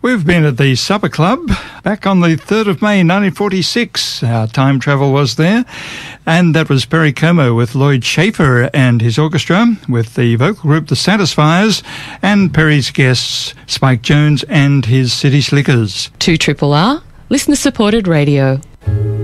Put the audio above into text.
We've been at the Supper Club back on the 3rd of May 1946. Our time travel was there. And that was Perry Como with Lloyd Schaefer and his orchestra, with the vocal group The Satisfiers, and Perry's guests Spike Jones and his City Slickers. 2RRR, listener-supported radio.